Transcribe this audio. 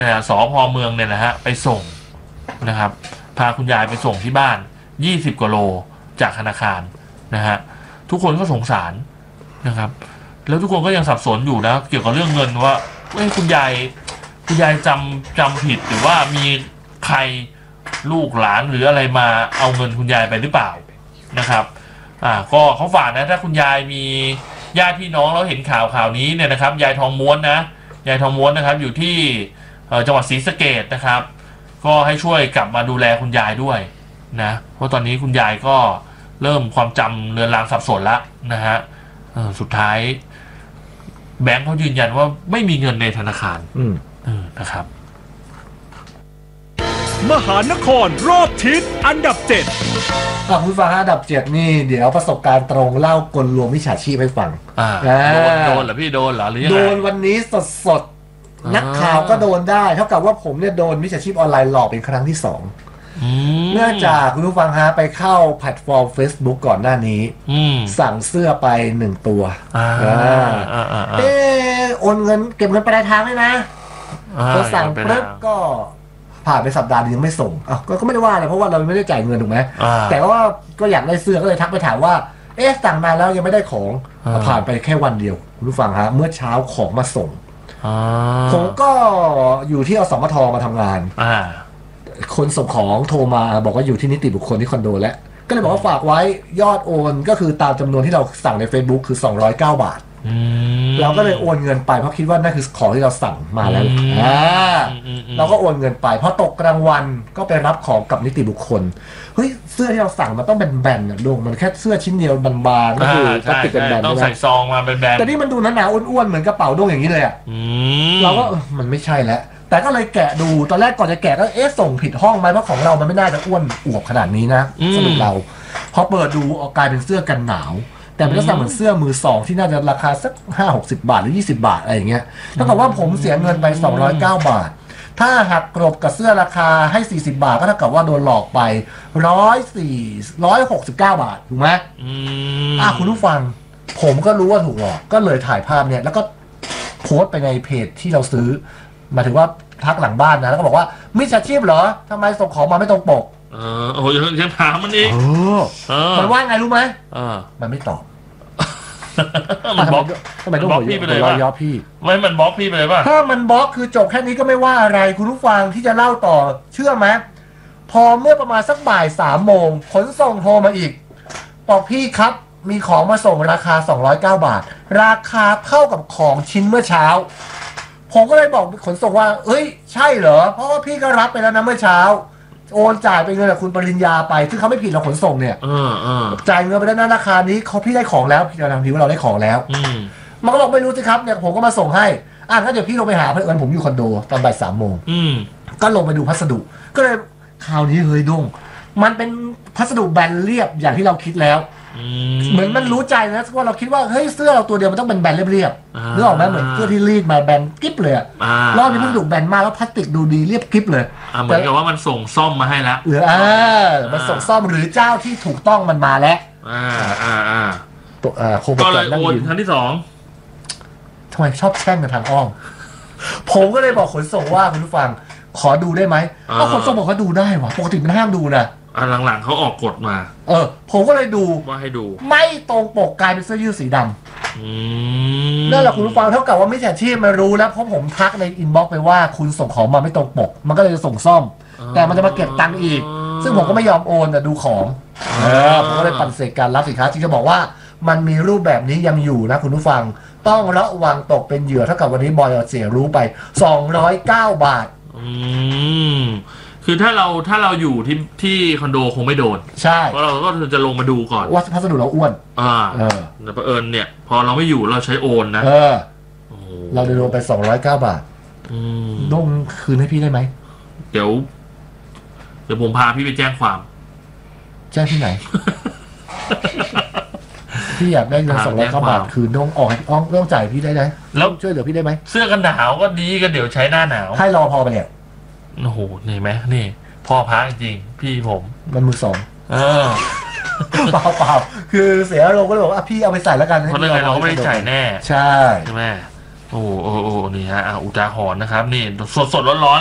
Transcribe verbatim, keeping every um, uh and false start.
สภ.เมืองเนี่ยนะฮะไปส่งนะครับพาคุณยายไปส่งที่บ้านยี่สิบกว่าโลจากธนาคารนะฮะทุกคนก็สงสารนะครับแล้วทุกคนก็ยังสับสนอยู่นะเกี่ยวกับเรื่องเงินว่าเอ้ยคุณยายคุณยายจำจำผิดหรือว่ามีใครลูกหลานหรืออะไรมาเอาเงินคุณยายไปหรือเปล่านะครับอ่าก็เขาฝากนะถ้าคุณยายมีญาติพี่น้องแล้วเห็นข่าวข่าวนี้เนี่ยนะครับยายทองม้วนนะยายทองม้วนนะครับอยู่ที่จังหวัดศรีสะเกษนะครับก็ให้ช่วยกลับมาดูแลคุณยายด้วยนะเพราะตอนนี้คุณยายก็เริ่มความจำเลือนลางสับสนแล้วนะฮะสุดท้ายแบงค์เขายืนยันว่าไม่มีเงินในธนาคารนะครับมหานครรอบทิศอันดับเจ็ดอ่ะคุณฟังอันดับเจ็ดนี่เดี๋ยวประสบการณ์ตรงเล่ากลลวงมิจฉาชีพให้ฟังโดนโดนเหรอพี่โดนเหรอหรือยังไงโดนวันนี้สดสดนักข่าวก็โดนได้เท่ากับว่าผมเนี่ยโดนมิจฉาชีพออนไลน์หลอกเป็นครั้งที่สองเนื่องจากคุณผู้ฟังฮะไปเข้าแพลตฟอร์ม Facebook ก่อนหน้านี้สั่งเสื้อไปหนึ่งตัวเออโอนเงินเก็บเงินปลายทางเลยนะพอสั่งปุ๊บก็ผ่านไปสัปดาห์นึงยังไม่ส่งอ้าวก็ไม่ได้ว่าอะไรเพราะว่าเราไม่ได้จ่ายเงินถูกไหมแต่ว่าก็อยากได้เสื้อก็เลยทักไปถามว่าเอ๊ะสั่งมาแล้วยังไม่ได้ของผ่านไปแค่วันเดียวคุณผู้ฟังฮะเมื่อเช้าของมาส่งผมก็อยู่ที่อสมทมาทำงานคนส่งของโทรมาบอกว่าอยู่ที่นิติบุคคลที่คอนโดแล้วก็เลยบอกว่าฝากไว้ยอดโอนก็คือตามจำนวนที่เราสั่งใน Facebook คือสองร้อยเก้าบาทเราก็เลยโอนเงินไปเพราะคิดว่านั่นคือของที่เราสั่งมาแล้วอ่าเราก็โอนเงินไปพอตกกลางวันก็ไปรับของกับนิติบุคคลเฮ้ยเสื้อที่เราสั่งมันต้องเป็นแบนๆดวงมันแค่เสื้อชิ้นเดียวบางๆก็คือก็ติดเป็นแบนต้องใส่ซองมาเป็นแบนแต่นี่มันดูหนาๆอ้วนๆเหมือนกระเป๋าดวงอย่างนี้เลยอ่ะเราก็มันไม่ใช่แล้วแต่ก็เลยแกะดูตอนแรกก่อนจะแกะก็เอ๊ะส่งผิดห้องไหมเพราะของเรามันไม่น่าจะอ้วนอวบขนาดนี้นะสรุปเราพอเปิดดูกลายเป็นเสื้อกันหนาวแต่เป็นลักษณะเหมือนเสื้อมือสองที่น่าจะราคาสักห้าหกสิบบาทหรือยี่สิบาทอะไรอย่างเงี้ยเท่ากับว่าผมเสียเงินไปสองร้อยเก้าบาทถ้าหักกลบกับเสื้อราคาให้สี่สิบบาทก็เท่ากับว่าโดนหลอกไปร้อยสี่ร้อยหกสิบเก้าบาทถูกไหมอ่ะคุณผู้ฟังผมก็รู้ว่าถูกหลอกก็เลยถ่ายภาพเนี่ยแล้วก็โพสต์ไปในเพจที่เราซื้อหมายถึงว่าทักหลังบ้านนะแล้วก็บอกว่ามิจฉาชีพเหรอทำไมส่งของมาไม่ตรงปกเออโอ้ยยังถามมันอีกมันว่าไงรู้ไหมมันไม่ตอบมันบล็อกทำไมต้องบล็อกพี่ไปเลยว่าย้อพี่ไม่มันบล็อกพี่ไปเลยป่ะถ้ามันบล็อกคือจบแค่นี้ก็ไม่ว่าอะไรคุณผู้ฟังที่จะเล่าต่อเชื่อไหมพอเมื่อประมาณสักบ่ายสามโมงขนส่งโทรมาอีกบอกพี่ครับมีของมาส่งราคาสองร้อยเก้าบาทราคาเท่ากับของชิ้นเมื่อเช้าผมก็เลยบอกขนส่งว่าเอ้ยใช่เหรอเพราะว่าพี่ก็รับไปแล้วนะเมื่อเช้าโอนจ่ายไปเงินกับคุณปริญญาไปซึ่งเขาไม่ผิดเราขนส่งเนี่ยจ่ายเงินไปแล้วนะราคานี้เขาพี่ได้ของแล้วพี่จะทำทีว่าเราได้ของแล้วมันก็บอกไม่รู้สิครับเนี่ยผมก็มาส่งให้อ่ะงั้นเดี๋ยวพี่ลงไปหาเพื่อนผมอยู่คอนโดตอนบ่ายสามโมงก็ลงไปดูพัสดุก็เลยคราวนี้เฮ้ยดุ้งมันเป็นพัสดุแบนเรียบอย่างที่เราคิดแล้วเหมือนมันรู้ใจนะว่าเราคิดว่าเฮ้ยเสื้อเราตัวเดียวมันต้องเป็นแบนเรียบๆนึกออกไหมเหมือนเสื้อที่รีดมาแบนกิ๊บเลยรอบนี้พัสดุแบนมากแล้วพลาสติกดูดีเรียบกิ๊บเลยเหมือนกับว่ามันส่งซ่อมมาให้แล้วหรืออ่ามันส่งซ่อมหรือเจ้าที่ถูกต้องมันมาแล้วอ่าอ่าอ่าตัวอ่าโคก็เลยโอนครั้งที่สองทำไมชอบแช่งกันทางอ้อมผมก็เลยบอกขนส่งว่าคุณผู้ฟังขอดูได้ไหมก็ขนส่งบอกเขาดูได้วะปกติมันห้ามดูนะอ่าหลังๆเขาออกกฎมาเออผมก็เลยดูว่าให้ดูไม่ตรงปกกลายเป็นเสื้อยืดสีดำนั่นแหละคุณผู้ฟังเท่ากับว่ามิจฉาชีพมารู้แล้วเพราะผมทักในอินบ็อกซ์ไปว่าคุณส่งของมาไม่ตรงปกมันก็เลยจะส่งซ่อมแต่มันจะมาเก็บตังค์อีกซึ่งผมก็ไม่ยอมโอนแต่ดูของเออผมก็เลยปฏิเสธการรับสินค้าที่จะบอกว่ามันมีรูปแบบนี้ยังอยู่นะคุณผู้ฟังต้องระวังตกเป็นเหยื่อเท่ากับวันนี้บอยเสียรู้ไปสองร้อยเก้าบาทอืมคือถ้าเราถ้าเราอยู่ที่ที่คอนโดคงไม่โดนใช่เพราะเราก็จะลงมาดูก่อนว่าพัสดุเราอ้วนอ่าเออแต่ประเอิญเนี่ยพอเราไม่อยู่เราใช้โอนนะเออเราได้โดนไปสองร้อยเก้าบาทอืมโดนคืนให้พี่ได้ไหมเดี๋ยวเดี๋ยวผมพาพี่ไปแจ้งความแจ้งที่ไหน พี่อยากได้เงินสองร้อยเก้าบาทคืนต้องออกต้องจ่ายพี่ได้ไหมแล้วช่วยเหลือพี่ได้ไหมเสื้อกันหนาวก็ดีก็เดี๋ยวใช้หน้าหนาวให้รอพอไปเนี่ยโอ้โหนี่ไหมนี่พ่อพักจริงพี่ผมมันมือสองเออเปล่าเปล่าคือเสียอารมณ์ก็เลยบอกว่าพี่เอาไปใส่แล้วกันเพราะอะไรเราก็ไม่ได้จ่ายแน่ใช่ใช่ไหมโอ้โอ้โอ้นี่ฮะอ่ะอุทาหรณ์นะครับ นี่สดสดร้อนๆ